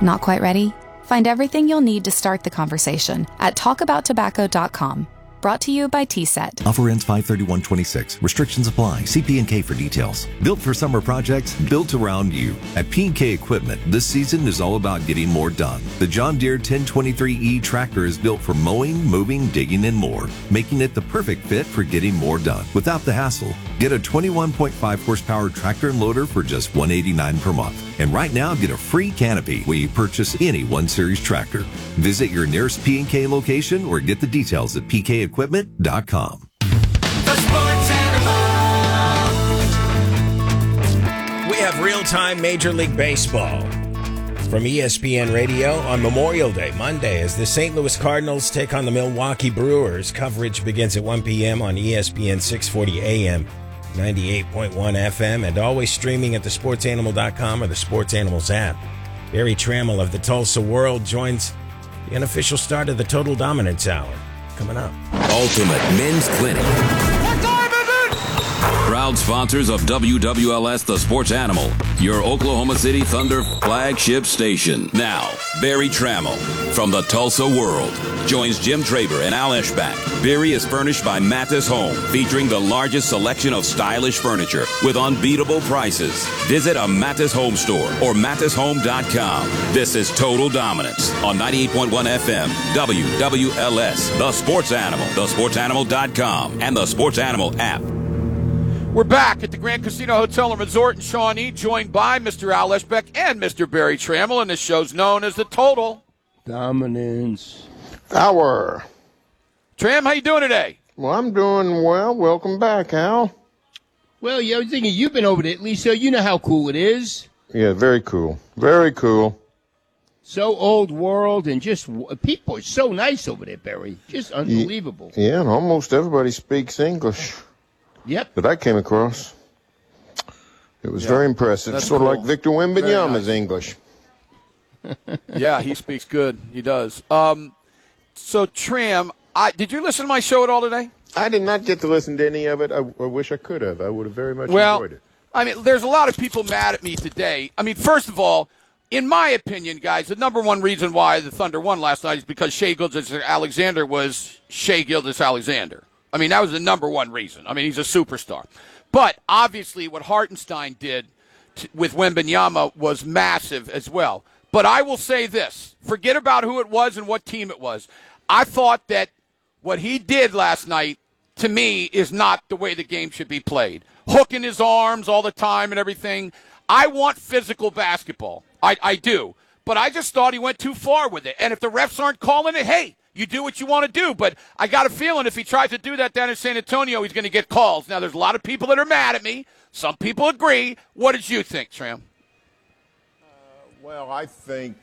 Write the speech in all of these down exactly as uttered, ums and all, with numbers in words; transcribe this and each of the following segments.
Not quite ready? Find everything you'll need to start the conversation at talk about tobacco dot com. Brought to you by T SET. Offer ends five thirty-one twenty-six. Restrictions apply. See P and K for details. Built for summer projects, built around you. At P and K Equipment, this season is all about getting more done. The John Deere ten twenty-three E tractor is built for mowing, moving, digging, and more, making it the perfect fit for getting more done without the hassle. Get a twenty-one point five horsepower tractor and loader for just one hundred eighty-nine dollars per month. And right now, get a free canopy when you purchase any one series tractor. Visit your nearest P and K location or get the details at P K equipment dot com. The Sports Animal. We have real-time Major League Baseball from E S P N Radio on Memorial Day, Monday, as the Saint Louis Cardinals take on the Milwaukee Brewers. Coverage begins at one p.m. on E S P N six forty A M, ninety-eight point one F M, and always streaming at the sports animal dot com or the Sports Animals app. Barry Trammell of the Tulsa World joins the unofficial start of the Total Dominance Hour. Coming up. Ultimate Men's Clinic. Proud sponsors of W W L S The Sports Animal, your Oklahoma City Thunder flagship station. Now, Barry Trammell from the Tulsa World joins Jim Traber and Al Eschbach. Barry is furnished by Mathis Home, featuring the largest selection of stylish furniture with unbeatable prices. Visit a Mathis Home store or mathis home dot com. This is Total Dominance on ninety-eight point one F M, W W L S, The Sports Animal, the sports animal dot com, and the Sports Animal app. We're back at the Grand Casino Hotel and Resort in Shawnee, joined by Mister Al Eschbach and Mister Barry Trammell, and this show's known as the Total Dominance Hour. Tram, how you doing today? Well, I'm doing well. Welcome back, Al. Well, yeah, I was thinking you've been over to Italy, so you know how cool it is. Yeah, very cool. Very cool. So old world, and just people are so nice over there, Barry. Just unbelievable. Yeah, and almost everybody speaks English. Yep. That I came across. It was yeah, very impressive. Sort cool. of like Victor Wembanyama's nice. English. Yeah, he speaks good. He does. Um, so, Tram, I, did you listen to my show at all today? I did not get to listen to any of it. I, I wish I could have. I would have very much well, enjoyed it. I mean, there's a lot of people mad at me today. I mean, first of all, in my opinion, guys, the number one reason why the Thunder won last night is because Shai Gilgeous-Alexander was Shai Gilgeous-Alexander. I mean, that was the number one reason. I mean, he's a superstar. But obviously what Hartenstein did t- with Wembanyama was massive as well. But I will say this. Forget about who it was and what team it was. I thought that what he did last night, to me, is not the way the game should be played. Hooking his arms all the time and everything. I want physical basketball. I, I do. But I just thought he went too far with it. And if the refs aren't calling it, hey, you do what you want to do, but I got a feeling if he tries to do that down in San Antonio, he's going to get calls. Now, there's a lot of people that are mad at me. Some people agree. What did you think, Tram? Uh, well, I think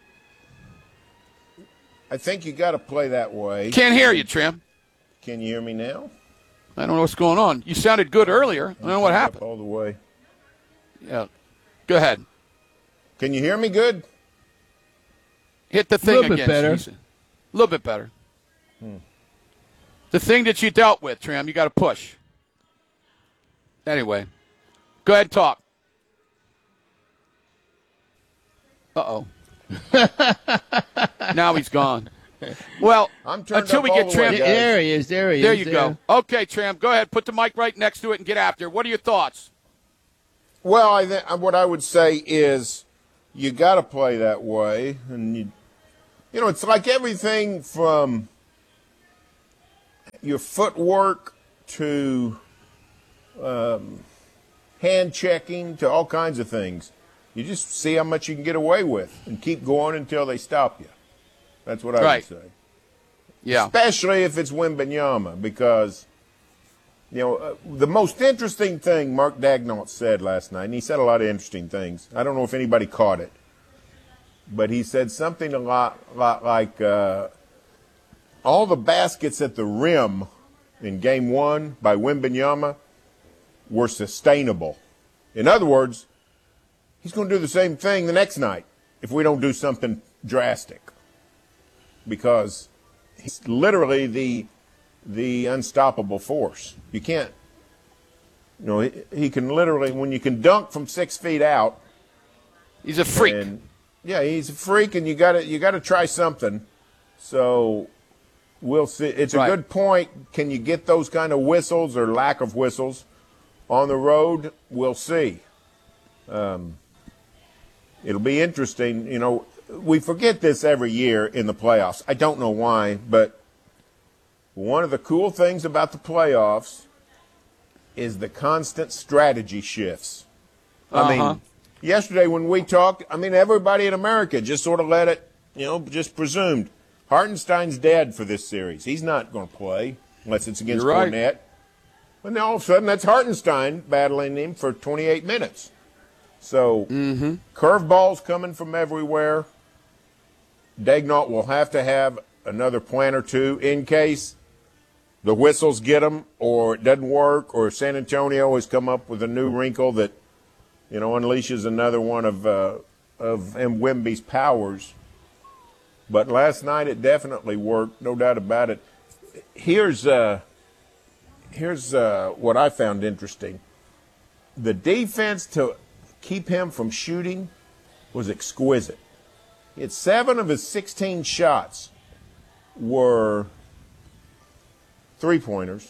I think you got to play that way. Can't hear you, Tram. Can you hear me now? I don't know what's going on. You sounded good earlier. I don't know what happened. All the way. Yeah. Go ahead. Can you hear me good? Hit the thing a little again. bit better. A little bit better. Hmm. The thing that you dealt with, Tram, you got to push. Anyway, go ahead and talk. Uh-oh. Now he's gone. Well, until we get Tram. Way, there he is. There he there is. You there you go. Okay, Tram, go ahead. Put the mic right next to it and get after it. What are your thoughts? Well, I th- what I would say is you got to play that way, and you. You know, it's like everything from your footwork to um, hand checking to all kinds of things. You just see how much you can get away with and keep going until they stop you. That's what I right. would say. Yeah. Especially if it's Wembanyama, because, you know, uh, the most interesting thing Mark Daigneault said last night, and he said a lot of interesting things. I don't know if anybody caught it. But he said something a lot, lot like uh, all the baskets at the rim in game one by Wembanyama were sustainable. In other words, he's going to do the same thing the next night if we don't do something drastic. Because he's literally the the unstoppable force. You can't, you know, he, he can literally, when you can dunk from six feet out. He's a freak. And, Yeah, he's a freak, and you got to you got to try something. So we'll see. It's a Right. good point. Can you get those kind of whistles or lack of whistles on the road? We'll see. Um, it'll be interesting. You know, we forget this every year in the playoffs. I don't know why, but one of the cool things about the playoffs is the constant strategy shifts. I Uh-huh. mean, yesterday when we talked, I mean, everybody in America just sort of let it, you know, just presumed. Hartenstein's dead for this series. He's not going to play unless it's against You're right. Fournette. And then all of a sudden, that's Hartenstein battling him for twenty-eight minutes. So, Mm-hmm. curveballs coming from everywhere. Daignault will have to have another plan or two in case the whistles get him or it doesn't work or San Antonio has come up with a new wrinkle that, you know, unleashes another one of uh, of M. Wemby's powers. But last night it definitely worked, no doubt about it. Here's uh, here's uh, what I found interesting. The defense to keep him from shooting was exquisite. He had seven of his sixteen shots were three-pointers,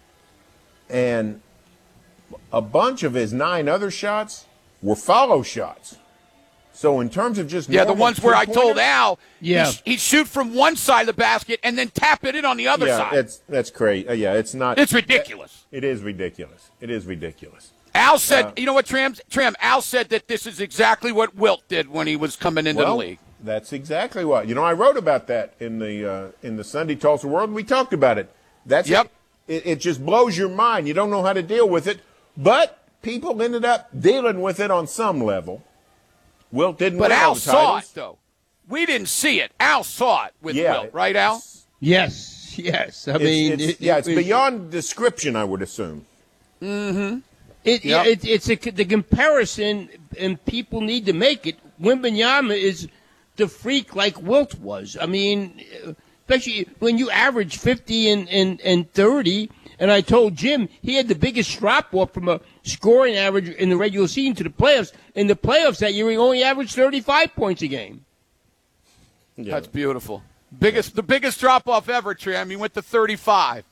and a bunch of his nine other shots were follow shots. So in terms of just Yeah, the normal ones where I told three-pointers- Al Yeah. he'd, he'd shoot from one side of the basket and then tap it in on the other yeah, side. that's that's crazy. Uh, yeah, it's not. It's ridiculous. It is ridiculous. It is ridiculous. Al said, Uh, you know what, Tram? Tram, Al said that this is exactly what Wilt did when he was coming into Well, the league. that's exactly what. You know, I wrote about that in the uh, in the Sunday Tulsa World. And we talked about it. That's Yep. It, it just blows your mind. You don't know how to deal with it, but people ended up dealing with it on some level. Wilt didn't But win all Al the saw titles. it, though. We didn't see it. Al saw it with Yeah, Wilt, right, Al? Yes, yes. I It's- mean, it's- it- yeah, it- it's it- beyond description, I would assume. It, Yep. it, it's a, the comparison, and people need to make it. Wembanyama is the freak like Wilt was. I mean, especially when you average fifty and, and, and thirty, and I told Jim he had the biggest drop-off from a scoring average in the regular season to the playoffs. In the playoffs that year, he only averaged thirty-five points a game. Yeah. That's beautiful. Biggest, the biggest drop-off ever, Tram. He went to thirty-five.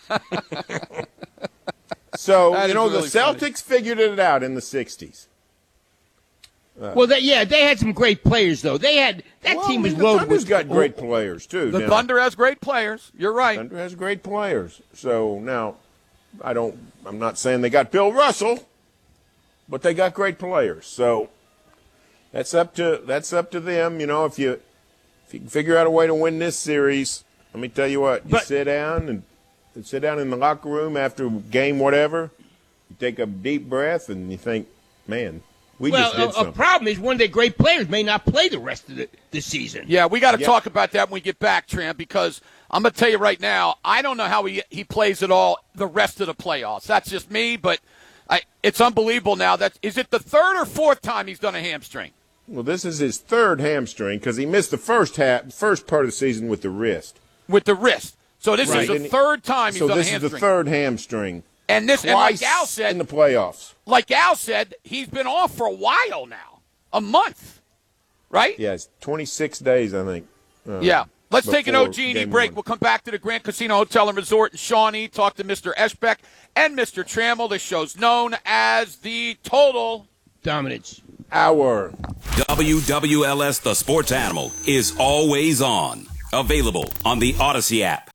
So, That you is know, really the funny. Celtics figured it out in the sixties. Well, they, yeah, they had some great players, though. They had that Well, team I was mean, the loaded Thunder's with got great players, too. The now. Thunder has great players. You're right. Thunder has great players. So now, I don't. I'm not saying they got Bill Russell, but they got great players. So that's up to that's up to them. You know, if you if you can figure out a way to win this series, let me tell you what. You But- sit down and, and sit down in the locker room after a game, whatever. You take a deep breath and you think, man, we Well, just did a, a something. problem is one of their great players may not play the rest of the, the season. Yeah, we got to Yep. talk about that when we get back, Tramp, because I'm going to tell you right now, I don't know how he, he plays at all the rest of the playoffs. That's just me, but I, it's unbelievable now. That, is it the third or fourth time he's done a hamstring? Well, this is his third hamstring because he missed the first half, first part of the season with the wrist. With the wrist. So this Right. is the Didn't he- third time he's so done a this is hamstring. the third hamstring. And this, and like Twice Al in said, the playoffs. like Al said, he's been off for a while now, a month, right? Yeah, it's twenty-six days, I think. uh, Yeah. Let's take an before O G and E game break. one. We'll come back to the Grand Casino Hotel and Resort in Shawnee, talk to Mister Eschbeck and Mister Trammell. This show's known as the Total Dominance. Hour. W W L S The Sports Animal is always on. Available on the Odyssey app.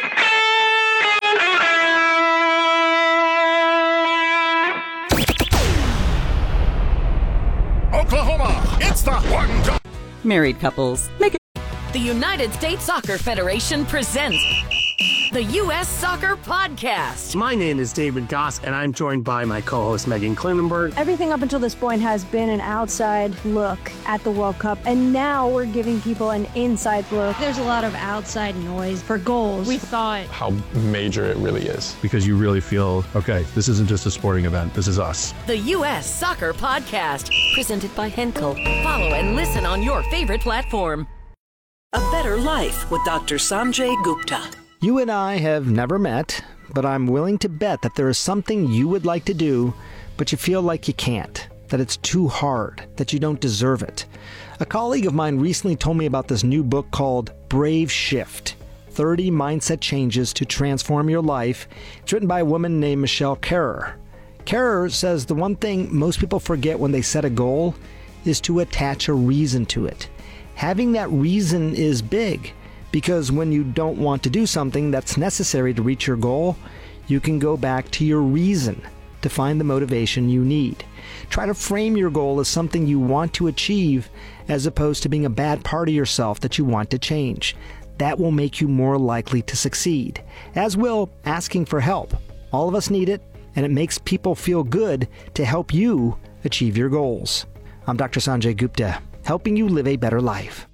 Oklahoma, it's the one. Married couples make it. The United States Soccer Federation presents the U S Soccer Podcast. My name is David Goss, and I'm joined by my co-host Megan Klinenberg. Everything up until this point has been an outside look at the World Cup, and now we're giving people an inside look. There's a lot of outside noise for goals. We thought how major it really is, because you really feel, okay, this isn't just a sporting event, this is us. The U S Soccer Podcast, presented by Henkel. Follow and listen on your favorite platform. A Better Life with Doctor Sanjay Gupta. You and I have never met, but I'm willing to bet that there is something you would like to do, but you feel like you can't. that it's too hard, that you don't deserve it. A colleague of mine recently told me about this new book called Brave Shift, thirty Mindset Changes to Transform Your Life. It's written by a woman named Michelle Kerrer. Kerrer says the one thing most people forget when they set a goal is to attach a reason to it. Having that reason is big, because when you don't want to do something that's necessary to reach your goal, you can go back to your reason to find the motivation you need. Try to frame your goal as something you want to achieve as opposed to being a bad part of yourself that you want to change. That will make you more likely to succeed, as will asking for help. All of us need it, and it makes people feel good to help you achieve your goals. I'm Doctor Sanjay Gupta, helping you live a better life.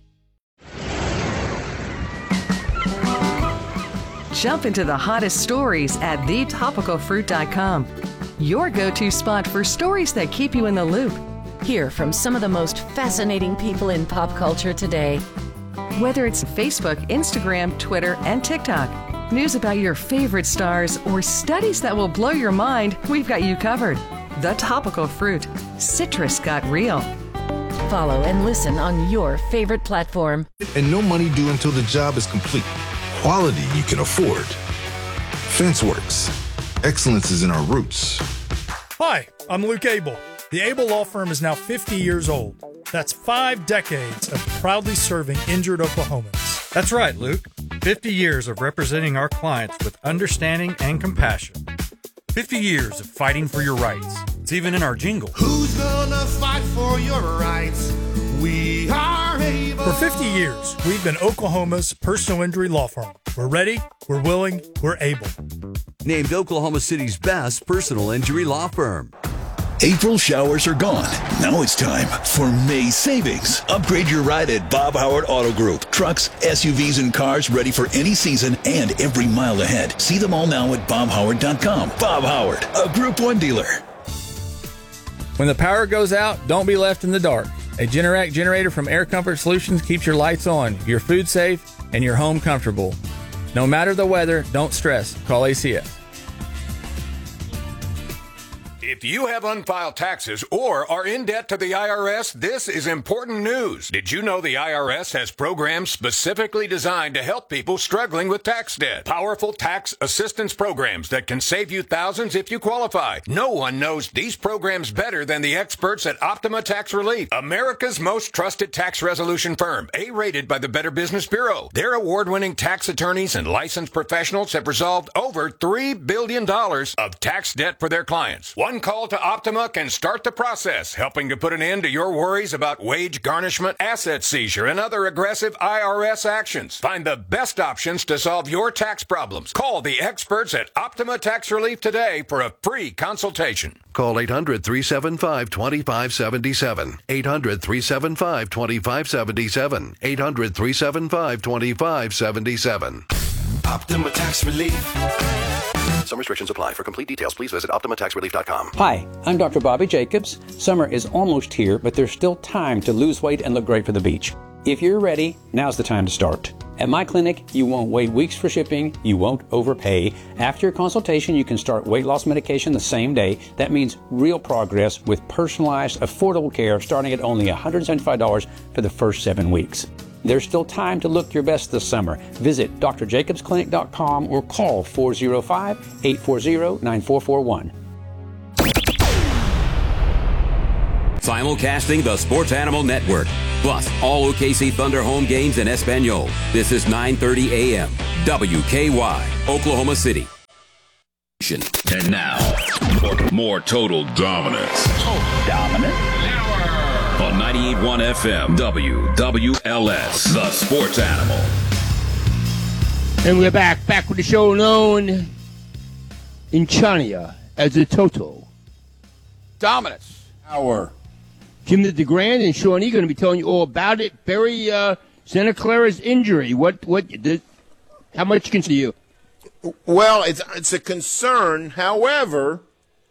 Jump into the hottest stories at the topical fruit dot com. Your go-to spot for stories that keep you in the loop. Hear from some of the most fascinating people in pop culture today. Whether it's Facebook, Instagram, Twitter, and TikTok, news about your favorite stars, or studies that will blow your mind, we've got you covered. The Topical Fruit. Citrus got real. Follow and listen on your favorite platform. And no money due until the job is complete. Quality you can afford. FenceWorks. Excellence is in our roots. Hi, I'm Luke Abel. The Abel Law Firm is now fifty years old. That's five decades of proudly serving injured Oklahomans. That's right, Luke. fifty years of representing our clients with understanding and compassion. fifty years of fighting for your rights. It's even in our jingle. Who's gonna fight for your rights? We are able. For fifty years, we've been Oklahoma's personal injury law firm. We're ready, we're willing, we're able. Named Oklahoma City's best personal injury law firm. April showers are gone. Now it's time for May savings. Upgrade your ride at Bob Howard Auto Group. Trucks, S U Vs, and cars ready for any season and every mile ahead. See them all now at bob howard dot com. Bob Howard, a Group one dealer. When the power goes out, don't be left in the dark. A Generac generator from Air Comfort Solutions keeps your lights on, your food safe, and your home comfortable. No matter the weather, don't stress. Call A C S. If you have unfiled taxes or are in debt to the I R S, this is important news. Did you know the I R S has programs specifically designed to help people struggling with tax debt? Powerful tax assistance programs that can save you thousands if you qualify. No one knows these programs better than the experts at Optima Tax Relief, America's most trusted tax resolution firm, A-rated by the Better Business Bureau. Their award-winning tax attorneys and licensed professionals have resolved over three billion dollars of tax debt for their clients. One call to Optima can start the process, helping to put an end to your worries about wage garnishment, asset seizure, and other aggressive I R S actions. Find the best options to solve your tax problems. Call the experts at Optima Tax Relief today for a free consultation. Call eight hundred, three seven five, two five seven seven. eight hundred, three seven five, two five seven seven. eight hundred, three seven five, two five seven seven. Optima Tax Relief. Some restrictions apply. For complete details, please visit optima tax relief dot com. Hi, I'm Doctor Bobby Jacobs. Summer is almost here, but there's still time to lose weight and look great for the beach. If you're ready, now's the time to start. At my clinic, you won't wait weeks for shipping, you won't overpay. After your consultation, you can start weight loss medication the same day. That means real progress with personalized, affordable care starting at only one hundred seventy-five dollars for the first seven weeks. There's still time to look your best this summer. Visit d r jacobs clinic dot com or call four oh five, eight four zero, nine four four one. Simulcasting the Sports Animal Network. Plus, all O K C Thunder home games in Espanol. This is nine thirty a.m. W K Y, Oklahoma City. And now, more, more total dominance. Oh, dominant? On ninety-eight point one F M, W W L S, the Sports Animal. And we're back, back with the show known in China as the Total Dominance Hour. Jim the DeGrand and Shawnee are going to be telling you all about it. Barry uh, Santa Clara's injury. What? What? The, how much can you? Well, it's it's a concern. However,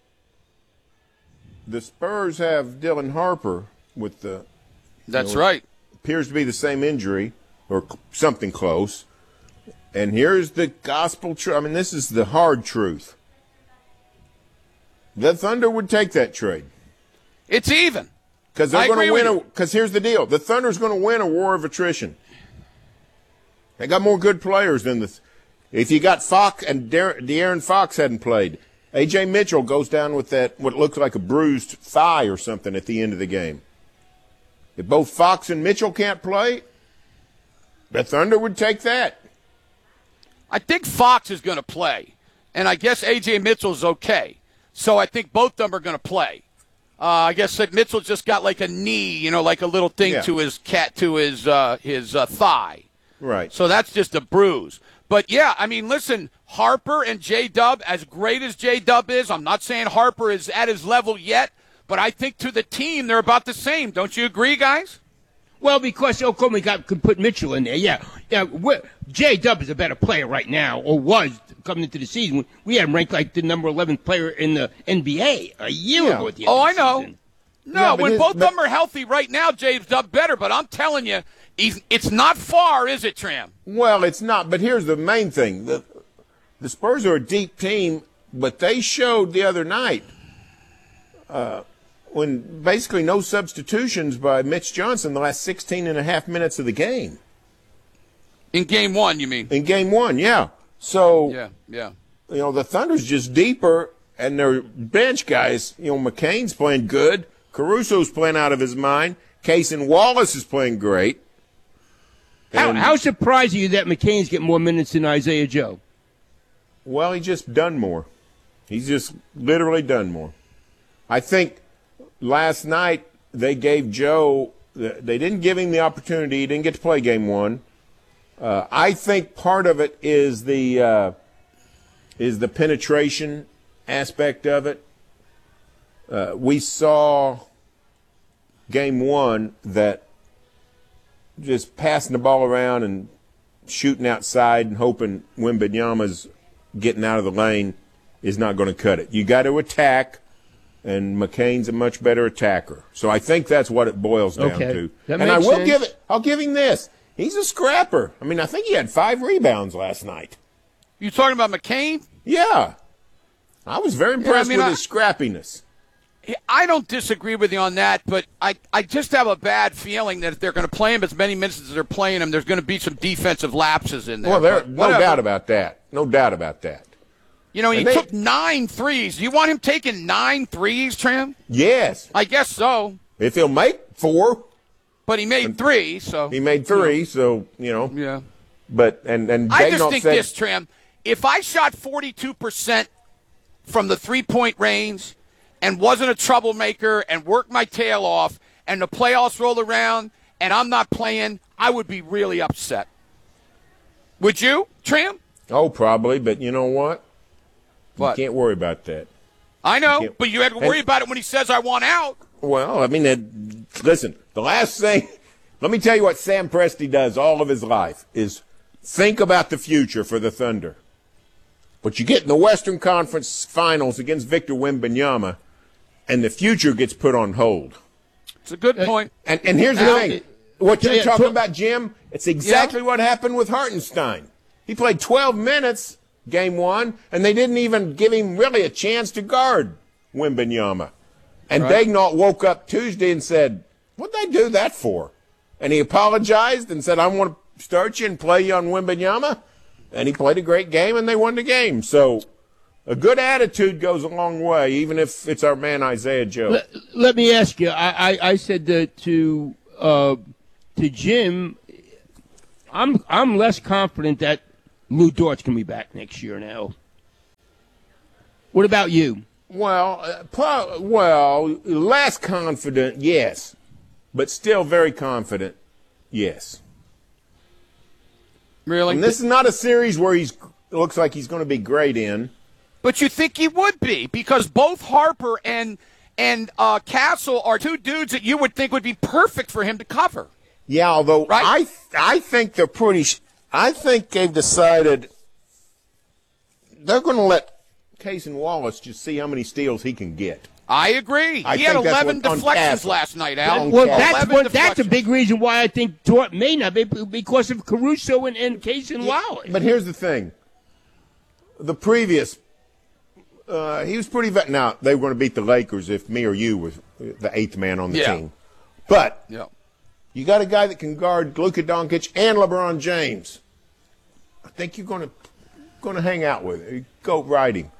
the Spurs have Dylan Harper with the. That's you know, right. Appears to be the same injury or something close. And here's the gospel truth. I mean, this is the hard truth. The Thunder would take that trade. It's even. Because they're going to win. Because here's the deal: the Thunder's going to win a war of attrition. They got more good players than the. If you got Fox and De- De'Aaron Fox hadn't played, A J Mitchell goes down with that what looks like a bruised thigh or something at the end of the game. If both Fox and Mitchell can't play, the Thunder would take that. I think Fox is going to play, and I guess A J Mitchell's okay. So I think both of them are going to play. Uh, I guess that Mitchell just got like a knee, you know, like a little thing Yeah. to his cat to his uh, his uh, thigh. Right. So that's just a bruise. But yeah, I mean, listen, Harper and J-Dub, as great as J-Dub is, I'm not saying Harper is at his level yet, but I think to the team they're about the same. Don't you agree, guys? Well, because Oklahoma got could put Mitchell in there, yeah. Yeah, J-Dub is a better player right now, or was coming into the season. We had him ranked like the number eleven player in the N B A a year Yeah. ago at the end Oh, of I the know. season. No, Yeah, but when his- both of but- them are healthy right now, J-Dub better, but I'm telling you, he's, it's not far, is it, Tram? Well, it's not. But here's the main thing: the the Spurs are a deep team, but they showed the other night uh, when basically no substitutions by Mitch Johnson the last sixteen and a half minutes of the game. In game one, you mean? In game one, yeah. So Yeah, yeah. you know the Thunder's just deeper, and their bench guys. You know, McCain's playing good. Caruso's playing out of his mind. Case and Wallace is playing great. How, And- how surprised are you that McCain's getting more minutes than Isaiah Joe? Well, he's just done more. He's just literally done more. I think last night they gave Joe, they didn't give him the opportunity. He didn't get to play game one. Uh, I think part of it is the uh, is the penetration aspect of it. Uh, we saw game one that just passing the ball around and shooting outside and hoping Wembanyama's getting out of the lane is not going to cut it. You got to attack, and McCain's a much better attacker. So I think that's what it boils down Okay. to. That and I makes will sense. give it. I'll give him this. He's a scrapper. I mean, I think he had five rebounds last night. You talking about McCain? Yeah, I was very impressed mean, with I- his scrappiness. I don't disagree with you on that, but I, I just have a bad feeling that if they're going to play him as many minutes as they're playing him, there's going to be some defensive lapses in there. Well, there, But no whatever. doubt about that. No doubt about that. You know, he And they- took nine threes. Do you want him taking nine threes, Tram? Yes, I guess so. if he'll make four, But he made three, so. he made three. So you know. Yeah. But and and I just Daignault think said, this, Tram. If I shot forty-two percent from the three-point range and wasn't a troublemaker and worked my tail off and the playoffs roll around and I'm not playing, I would be really upset. Would you, Tram? Oh, probably, but you know what? What? You can't worry about that. I know, can't- but you have to worry and- about it when he says I want out. Well, I mean, it, listen, the last thing, let me tell you what Sam Presti does all of his life is think about the future for the Thunder. But you get in the Western Conference Finals against Victor Wembanyama, and the future gets put on hold. It's a good point. And, and here's the Al, thing. What you're yeah, talking so- about, Jim, it's exactly what happened with Hartenstein. He played twelve minutes game one, and they didn't even give him really a chance to guard Wembanyama. And Right. Daignault woke up Tuesday and said, what'd they do that for? And he apologized and said, I want to start you and play you on Wembanyama. And he played a great game, and they won the game. So a good attitude goes a long way, even if it's our man Isaiah Joe. Let, let me ask you. I, I, I said that to uh, to Jim. I'm I'm less confident that Lou Dort's gonna be back next year now. What about you? Well, uh, pro- well, less confident, yes, but still very confident, yes. Really? And this is not a series where he's looks like he's going to be great in. But you think he would be because both Harper and and uh, Castle are two dudes that you would think would be perfect for him to cover. Yeah, although Right? I I think they're pretty. sh- I think they've decided they're going to let Case and Wallace just see how many steals he can get. I agree. I he had think that's eleven what- on deflections Castle. last night, Al. Well, Okay. that's eleven one, that's a deflections. big reason why I think Dort may not be because of Caruso and, and Case and Wallace. But here's the thing: the previous, uh, he was pretty. Vet- now they were going to beat the Lakers if me or you was the eighth man on the Yeah. team. But Yeah. you got a guy that can guard Luka Doncic and LeBron James. I think you're going to going to hang out with it. Go riding.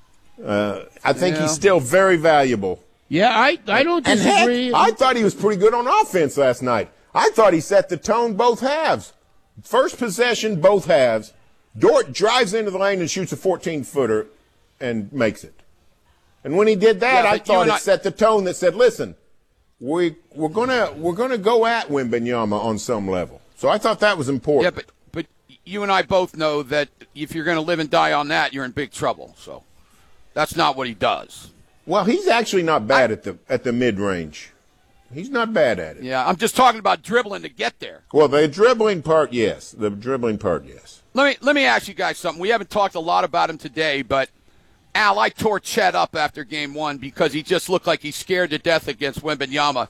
Uh, I think Yeah. he's still very valuable. Yeah, I, I don't And heck, disagree. I thought he was pretty good on offense last night. I thought he set the tone both halves. First possession, both halves. Dort drives into the lane and shoots a fourteen-footer and makes it. And when he did that, Yeah, I but you thought and it I- set the tone that said, listen, we, we're gonna we're gonna go at Wembanyama on some level. So I thought that was important. Yeah, but but you and I both know that if you're going to live and die on that, you're in big trouble. So that's not what he does. Well, he's actually not bad at the at the mid range. He's not bad at it. Yeah, I'm just talking about dribbling to get there. Well, the dribbling part, yes. The dribbling part, yes. Let me let me ask you guys something. We haven't talked a lot about him today, but Al, I tore Chet up after game one because he just looked like he's scared to death against Wembanyama.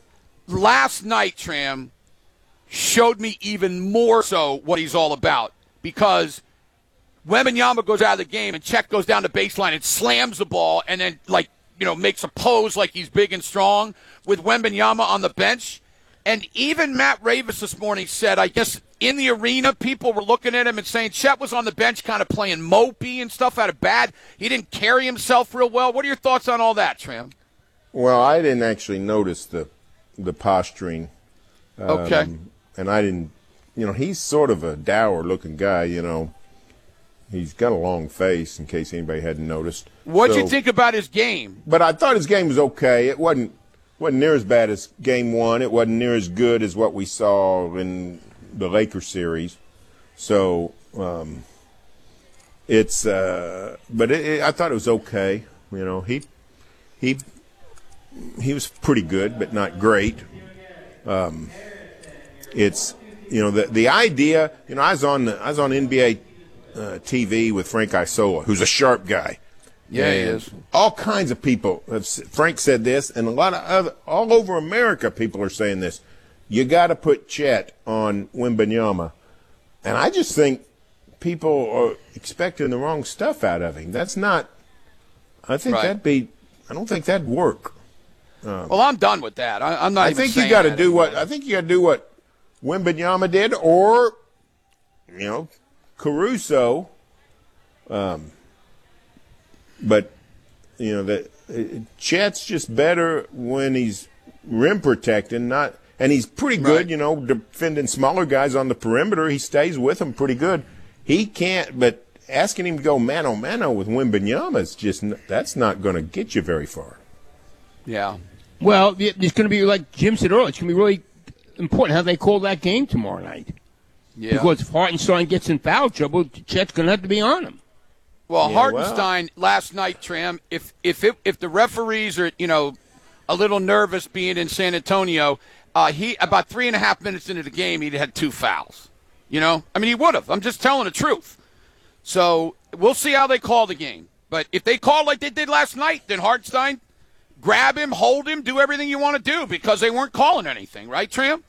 Last night, Tram showed me even more so what he's all about because Wembanyama goes out of the game and Chet goes down the baseline and slams the ball and then, like, you know, makes a pose like he's big and strong with Wembanyama on the bench. And even Matt Ravis this morning said, I guess in the arena, people were looking at him and saying Chet was on the bench kind of playing mopey and stuff out of bad. He didn't carry himself real well. What are your thoughts on all that, Tram? Well, I didn't actually notice the the posturing. Um, Okay. And I didn't, you know, he's sort of a dour-looking guy, you know. He's got a long face, in case anybody hadn't noticed. What'd So- you think about his game? But I thought his game was okay. It wasn't wasn't near as bad as game one. It wasn't near as good as what we saw in the Lakers series. So um, it's, uh, but it, it, I thought it was okay. You know, he he he was pretty good, but not great. Um, it's you know the the idea. You know, I was on I was on N B A uh, T V with Frank Isola, who's a sharp guy. Yeah, he And is. All kinds of people. Have, s- Frank said this, and a lot of other, all over America, people are saying this. You got to put Chet on Wembanyama, and I just think people are expecting the wrong stuff out of him. That's not. I think Right. that'd be. I don't think that'd work. Um, Well, I'm done with that. I, I'm not I even think you saying got to that do what anymore. I think you got to do what Wembanyama did, or you know, Caruso. Um, but you know that uh, Chet's just better when he's rim protecting, not and he's pretty good. Right. You know, defending smaller guys on the perimeter. He stays with them pretty good. He can't, but asking him to go mano mano with Wembanyama is just n- that's not going to get you very far. Yeah. Well, it- it's going to be like Jim said earlier. It's going to be really important how they call that game tomorrow night. Yeah. Because if Hartenstein gets in foul trouble, Chet's going to have to be on him. Well, Yeah, Hartenstein last night, Tram. If if it, if the referees are you know a little nervous being in San Antonio, uh, he about three and a half minutes into the game, he'd had two fouls. You know, I mean, he would have. I'm just telling the truth. So we'll see how they call the game. But if they call like they did last night, then Hartenstein, grab him, hold him, do everything you want to do because they weren't calling anything, right, Tram?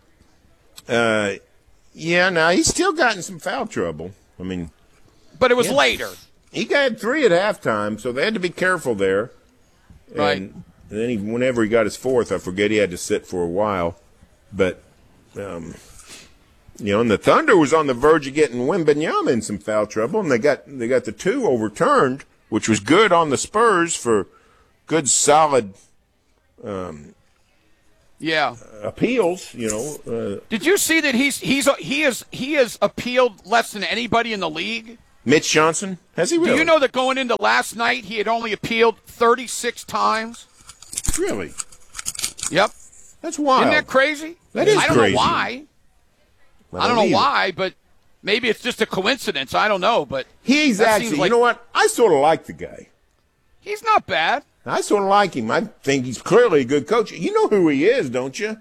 Uh, yeah. Now he's still gotten some foul trouble. I mean, but it was yeah. later. He got three at halftime, so they had to be careful there. Right. And then he, whenever he got his fourth, I forget he had to sit for a while. But, um, you know, and the Thunder was on the verge of getting Wembanyama in some foul trouble, and they got they got the two overturned, which was good on the Spurs for good, solid um, Yeah. appeals. You know, uh, Did you see that he's he's he is he has appealed less than anybody in the league? Mitch Johnson, has he really? Do you know that going into last night, he had only appealed thirty-six times? Really? Yep. That's wild. Isn't that crazy? That is I don't crazy. know why. Well, I don't know either. why, but maybe it's just a coincidence. I don't know, but He's that actually, seems like- you know what? I sort of like the guy. he's not bad. I sort of like him. I think he's clearly a good coach. You know who he is, don't you?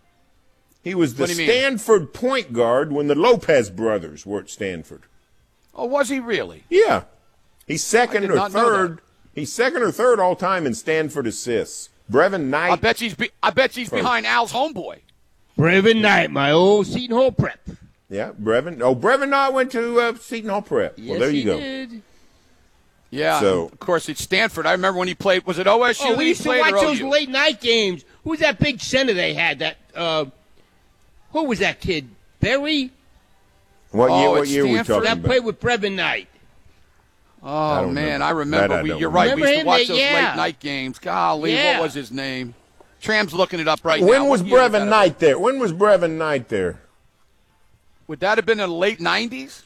He was the What do you mean? Stanford point guard when the Lopez brothers were at Stanford. Oh, was he really? Yeah. He's second I did or not know third. He's second or third all time in Stanford assists. Brevin Knight. I bet he's be, I bet he's First. behind Al's homeboy. Brevin Knight, my old Seton Hall prep. Yeah, Brevin. Oh, Brevin Knight went to uh, Seton Hall Prep. Yes, well, there you he go. did. Yeah, So of course, it's Stanford. I remember when he played. Was it O S U? Oh, that we he used to played, watch or those O U? late night games. Who's that big center they had? That uh, who was that kid? Berry? what Oh, year? What it's year were we Stanford. talking That about? played with Brevin Knight. Oh don't man, know. I remember. That I we, don't you're right. remember. We used to Remember watch him? those Yeah. late night games. Golly, Yeah. what was his name? Tram's looking it up right now. When What was year would that Brevin have Knight there? When was Brevin Knight there? been? Would that have been in the late nineties?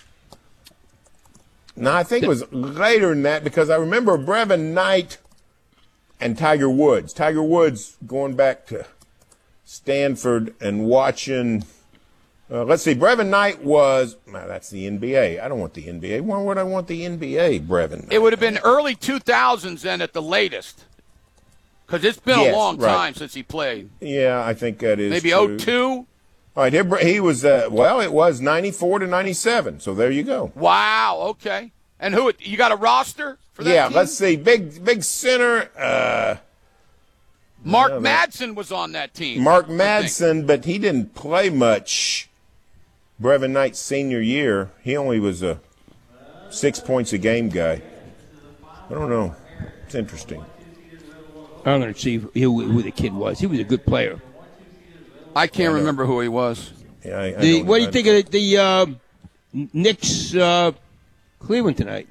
No, I think it was later than that because I remember Brevin Knight and Tiger Woods. Tiger Woods going back to Stanford and watching. Uh, let's see, Brevin Knight was. Nah, that's the N B A. I don't want the N B A. Why would I want the N B A, Brevin Knight? It would have been early two thousands then at the latest. Because it's been Yes, a long right. time since he played. Yeah, I think that is Maybe true. oh two? All right, here, he was. Uh, well, it was ninety-four to ninety-seven. So there you go. Wow, okay. And who, you got a roster for that Yeah, team? let's see. Big, big center. Uh, Mark yeah, that- Madsen was on that team. Mark I think. Madsen, but he didn't play much. Brevin Knight's senior year, he only was a six points a game guy. I don't know. It's interesting. I'm going to see who, who the kid was. He was a good player. I can't I know. remember who he was. Yeah, I, I The, don't- what do you I- think of the, the uh, Knicks uh, Cleveland tonight?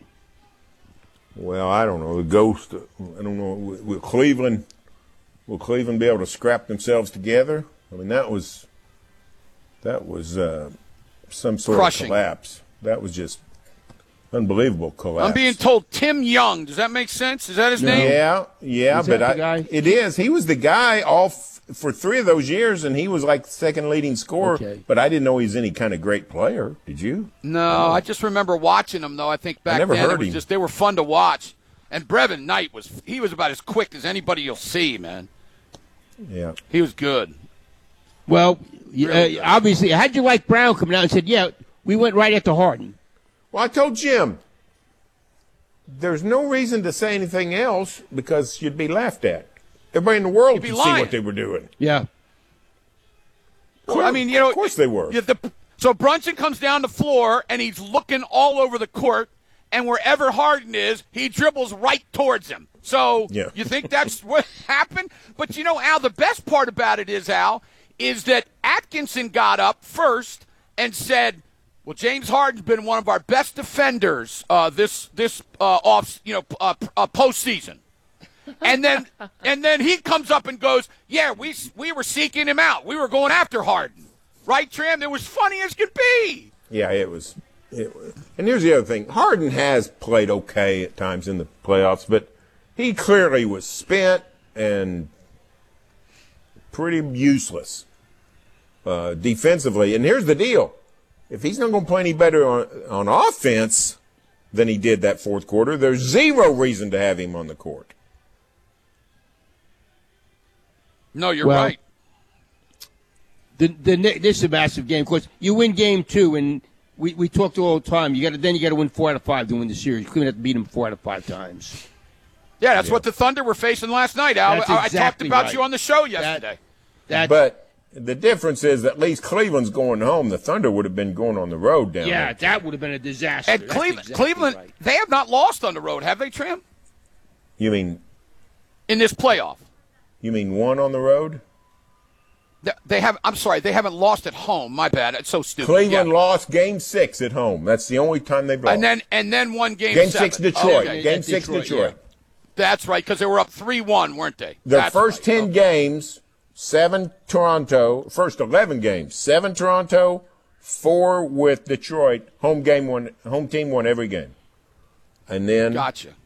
Well, I don't know. The ghost. I don't know. Will will Cleveland? Will Cleveland be able to scrap themselves together? I mean, that was that was uh, some sort Crushing. of collapse. That was just unbelievable collapse. I'm being told Tim Young. Does that make sense? Is that his name? Yeah, yeah, Is but that the I, guy? it is. He was the guy all f- for three of those years, and he was like the second leading scorer. Okay. But I didn't know he was any kind of great player. Did you? No, I just remember watching them, though. I think back never then heard it was him. just they were fun to watch. And Brevin Knight was he was about as quick as anybody you'll see, man. Yeah. He was good. Well, you- Really uh, obviously, how'd you like Brown coming out and said, yeah, we went right after Harden? Well, I told Jim, there's no reason to say anything else because you'd be laughed at. Everybody in the world You'd be could see lying. what they were doing. Yeah. Well, I mean, you know, of course they were. Yeah, the, so Brunson comes down the floor and he's looking all over the court, and wherever Harden is, he dribbles right towards him. So Yeah. you think that's what happened? But you know, Al, the best part about it is, Al, is that Atkinson got up first and said, "Well, James Harden's been one of our best defenders uh, this this uh, off, you know, uh, uh, postseason." And then and then he comes up and goes, "Yeah, we we were seeking him out. We were going after Harden, right, Tram? It was funny as could be." Yeah, it was. It was. And here's the other thing. Harden has played okay at times in the playoffs, but he clearly was spent and pretty useless uh, defensively. And here's the deal. If he's not going to play any better on, on offense than he did that fourth quarter, there's zero reason to have him on the court. No, you're Well, right. The, the this is a massive game. Of course, you win game two, and we, we talked all the time. You got to then you got to win four out of five to win the series. Cleveland have to beat them four out of five times. Yeah, that's what the Thunder were facing last night, Al. That's I, I talked exactly about right. you on the show yesterday. That's, But the difference is at least Cleveland's going home. The Thunder would have been going on the road down yeah, there. that would have been a disaster. And That's Cleveland, exactly Cleveland, right. they have not lost on the road, have they, Tram? You mean In this playoff, you mean one on the road? they, they have. I'm sorry, they haven't lost at home. My bad. It's so stupid. Cleveland Yeah. lost Game Six at home. That's the only time they've lost. And then and then one game. Game seven. Six Detroit. Okay. Game At Six Detroit, Detroit. That's right, because they were up three one, weren't they? Their That's first right. ten Okay. games, seven Toronto. First eleven games, seven Toronto, four with Detroit. Home game won. Home team won every game. And then Gotcha.